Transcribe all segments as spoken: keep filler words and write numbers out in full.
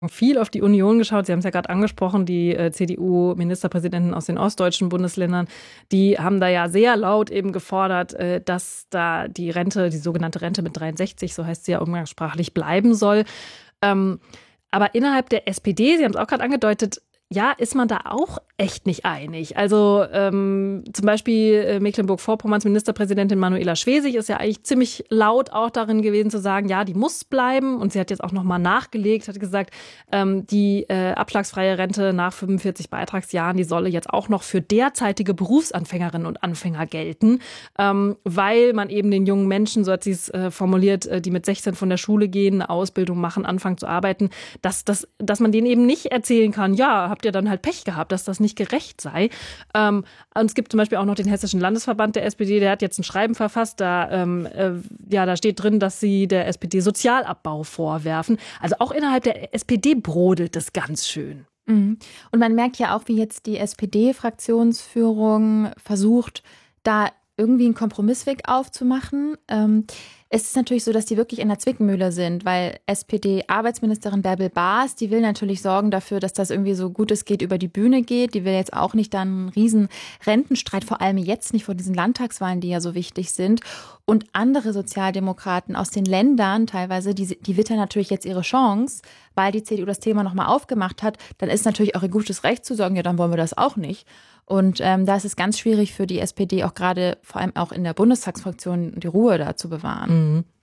viel auf die Union geschaut. Sie haben es ja gerade angesprochen, die äh, C D U-Ministerpräsidenten aus den ostdeutschen Bundesländern, die haben da ja sehr laut eben gefordert, äh, dass da die Rente, die sogenannte Rente mit dreiundsechzig, so heißt sie ja umgangssprachlich, bleiben soll. Ähm, aber innerhalb der S P D, Sie haben es auch gerade angedeutet, ja, ist man da auch echt nicht einig. Also ähm, zum Beispiel äh, Mecklenburg-Vorpommerns Ministerpräsidentin Manuela Schwesig ist ja eigentlich ziemlich laut auch darin gewesen zu sagen, ja, die muss bleiben. Und sie hat jetzt auch nochmal nachgelegt, hat gesagt, ähm, die äh, abschlagsfreie Rente nach fünfundvierzig Beitragsjahren, die solle jetzt auch noch für derzeitige Berufsanfängerinnen und Anfänger gelten, ähm, weil man eben den jungen Menschen, so hat sie es äh, formuliert, äh, die mit sechzehn von der Schule gehen, eine Ausbildung machen, anfangen zu arbeiten, dass, dass, dass man denen eben nicht erzählen kann, ja, habt ihr dann halt Pech gehabt, dass das nicht gerecht sei. Ähm, und es gibt zum Beispiel auch noch den Hessischen Landesverband der S P D, der hat jetzt ein Schreiben verfasst, da, ähm, äh, ja, da steht drin, dass sie der S P D Sozialabbau vorwerfen. Also auch innerhalb der S P D brodelt das ganz schön. Mhm. Und man merkt ja auch, wie jetzt die S P D-Fraktionsführung versucht, da irgendwie einen Kompromissweg aufzumachen. Ähm, Es ist natürlich so, dass die wirklich in der Zwickmühle sind, weil S P D-Arbeitsministerin Bärbel Baas, die will natürlich sorgen dafür, dass das irgendwie so gut es geht über die Bühne geht. Die will jetzt auch nicht dann einen riesen Rentenstreit, vor allem jetzt nicht vor diesen Landtagswahlen, die ja so wichtig sind. Und andere Sozialdemokraten aus den Ländern teilweise, die, die wittern natürlich jetzt ihre Chance, weil die C D U das Thema nochmal aufgemacht hat. Dann ist natürlich auch ihr gutes Recht zu sagen, ja, dann wollen wir das auch nicht. Und ähm, da ist es ganz schwierig für die S P D, auch gerade vor allem auch in der Bundestagsfraktion, die Ruhe da zu bewahren. Mhm.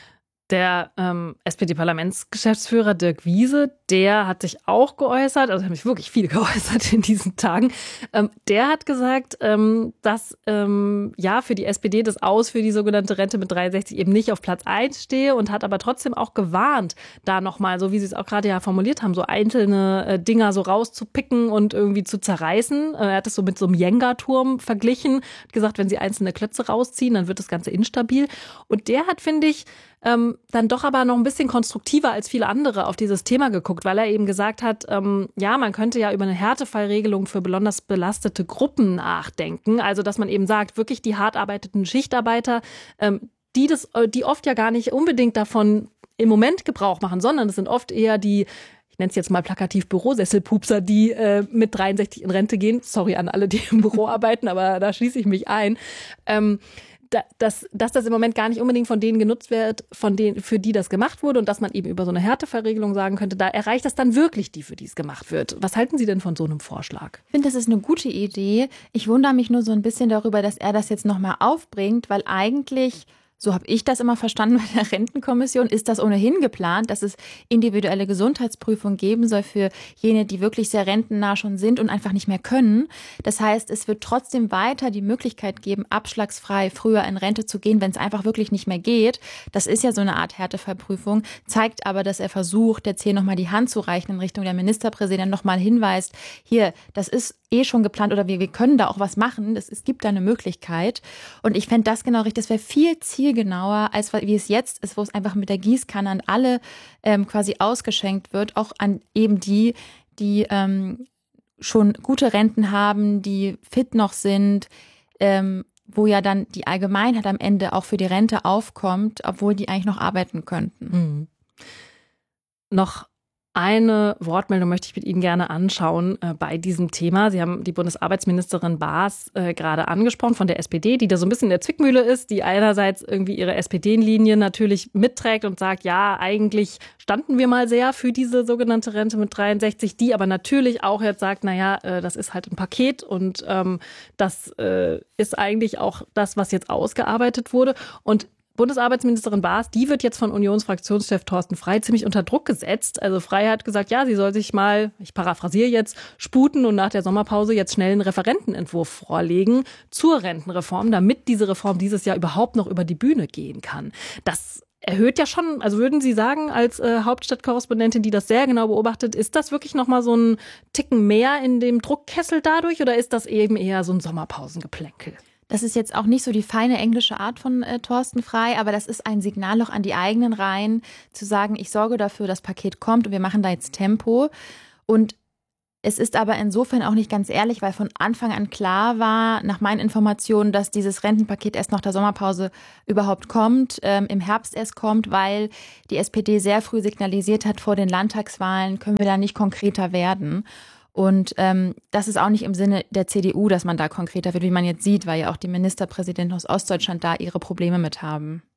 Der ähm, S P D-Parlamentsgeschäftsführer Dirk Wiese, der hat sich auch geäußert, also haben sich wirklich viele geäußert in diesen Tagen. Ähm, der hat gesagt, ähm, dass ähm, ja für die S P D das Aus für die sogenannte Rente mit dreiundsechzig eben nicht auf Platz eins stehe und hat aber trotzdem auch gewarnt, da nochmal, so wie Sie es auch gerade ja formuliert haben, so einzelne äh, Dinger so rauszupicken und irgendwie zu zerreißen. Äh, er hat es so mit so einem Jenga-Turm verglichen, hat gesagt, wenn Sie einzelne Klötze rausziehen, dann wird das Ganze instabil. Und der hat, finde ich, Ähm, dann doch aber noch ein bisschen konstruktiver als viele andere auf dieses Thema geguckt, weil er eben gesagt hat, ähm, ja, man könnte ja über eine Härtefallregelung für besonders belastete Gruppen nachdenken. Also, dass man eben sagt, wirklich die hart arbeitenden Schichtarbeiter, ähm, die das, die oft ja gar nicht unbedingt davon im Moment Gebrauch machen, sondern es sind oft eher die, ich nenne es jetzt mal plakativ Bürosesselpupser, die äh, mit dreiundsechzig in Rente gehen. Sorry an alle, die im Büro arbeiten, aber da schließe ich mich ein. Ähm, Dass, dass das im Moment gar nicht unbedingt von denen genutzt wird, von denen, für die das gemacht wurde und dass man eben über so eine Härteverregelung sagen könnte, da erreicht das dann wirklich die, für die es gemacht wird. Was halten Sie denn von so einem Vorschlag? Ich finde, das ist eine gute Idee. Ich wundere mich nur so ein bisschen darüber, dass er das jetzt nochmal aufbringt, weil eigentlich, so habe ich das immer verstanden bei der Rentenkommission, ist das ohnehin geplant, dass es individuelle Gesundheitsprüfungen geben soll für jene, die wirklich sehr rentennah schon sind und einfach nicht mehr können. Das heißt, es wird trotzdem weiter die Möglichkeit geben, abschlagsfrei früher in Rente zu gehen, wenn es einfach wirklich nicht mehr geht. Das ist ja so eine Art Härtefallprüfung, zeigt aber, dass er versucht, der C nochmal die Hand zu reichen in Richtung der Ministerpräsident, nochmal hinweist, hier, das ist eh schon geplant oder wir, wir können da auch was machen. Das, es gibt da eine Möglichkeit. Und ich fände das genau richtig. Das wäre viel zielgenauer, als wie es jetzt ist, wo es einfach mit der Gießkanne an alle ähm, quasi ausgeschenkt wird. Auch an eben die, die ähm, schon gute Renten haben, die fit noch sind, ähm, wo ja dann die Allgemeinheit am Ende auch für die Rente aufkommt, obwohl die eigentlich noch arbeiten könnten. Mhm. Noch eine Wortmeldung möchte ich mit Ihnen gerne anschauen äh, bei diesem Thema. Sie haben die Bundesarbeitsministerin Baas äh, gerade angesprochen von der S P D, die da so ein bisschen in der Zwickmühle ist, die einerseits irgendwie ihre S P D-Linie natürlich mitträgt und sagt, ja, eigentlich standen wir mal sehr für diese sogenannte Rente mit dreiundsechzig, die aber natürlich auch jetzt sagt, naja, äh, das ist halt ein Paket und ähm, das äh, ist eigentlich auch das, was jetzt ausgearbeitet wurde. Und Bundesarbeitsministerin Baas, die wird jetzt von Unionsfraktionschef Thorsten Frey ziemlich unter Druck gesetzt. Also Frey hat gesagt, ja, sie soll sich mal, ich paraphrasiere jetzt, sputen und nach der Sommerpause jetzt schnell einen Referentenentwurf vorlegen zur Rentenreform, damit diese Reform dieses Jahr überhaupt noch über die Bühne gehen kann. Das erhöht ja schon, also würden Sie sagen, als äh, Hauptstadtkorrespondentin, die das sehr genau beobachtet, ist das wirklich nochmal so ein Ticken mehr in dem Druckkessel dadurch oder ist das eben eher so ein Sommerpausengeplänkel? Das ist jetzt auch nicht so die feine englische Art von äh, Thorsten Frey, aber das ist ein Signal auch an die eigenen Reihen, zu sagen, ich sorge dafür, das Paket kommt und wir machen da jetzt Tempo. Und Es ist aber insofern auch nicht ganz ehrlich, weil von Anfang an klar war, nach meinen Informationen, dass dieses Rentenpaket erst nach der Sommerpause überhaupt kommt, ähm, im Herbst erst kommt, weil die S P D sehr früh signalisiert hat, vor den Landtagswahlen können wir da nicht konkreter werden. Und ähm, das ist auch nicht im Sinne der C D U, dass man da konkreter wird, wie man jetzt sieht, weil ja auch die Ministerpräsidenten aus Ostdeutschland da ihre Probleme mit haben.